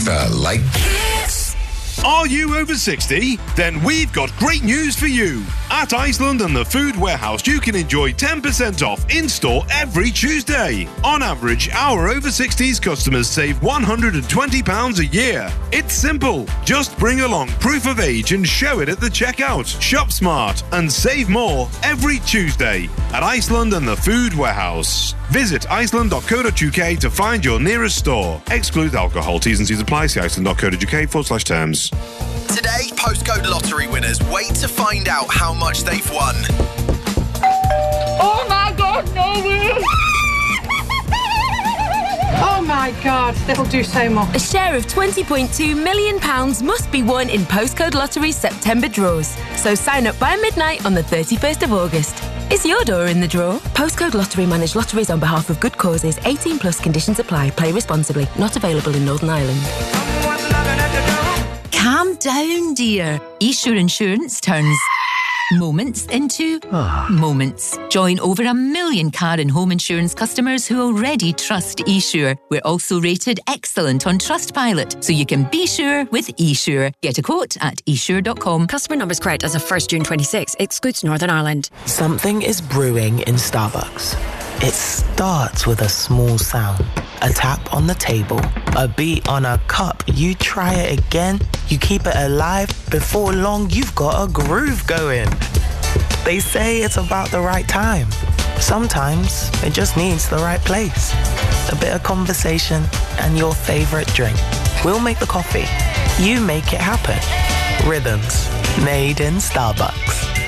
like Kiss. Are you over 60? Then we've got great news for you. At Iceland and the Food Warehouse, you can enjoy 10% off in-store every Tuesday. On average, our over 60s customers save £120 a year. It's simple. Just bring along proof of age and show it at the checkout. Shop smart and save more every Tuesday at Iceland and the Food Warehouse. Visit iceland.co.uk to find your nearest store. Exclude alcohol. T's and C's apply. See iceland.co.uk/terms. Today, postcode lottery winners wait to find out how much they've won. Oh my God, no! Oh my God, that'll do so much. A share of £20.2 million must be won in Postcode Lottery's September draws. So sign up by midnight on the 31st of August. Is your door in the draw? Postcode Lottery manage lotteries on behalf of good causes. 18 plus conditions apply. Play responsibly. Not available in Northern Ireland. Calm down, dear. Esure Insurance turns moments into moments. Join over 1 million car and home insurance customers who already trust Esure. We're also rated excellent on Trustpilot, so you can be sure with Esure. Get a quote at esure.com. Customer numbers correct as of 1st June 26. Excludes Northern Ireland. Something is brewing in Starbucks. It starts with a small sound, a tap on the table, a beat on a cup. You try it again, you keep it alive. Before long, you've got a groove going. They say it's about the right time. Sometimes it just needs the right place. A bit of conversation and your favorite drink. We'll make the coffee. You make it happen. Rhythms made in Starbucks.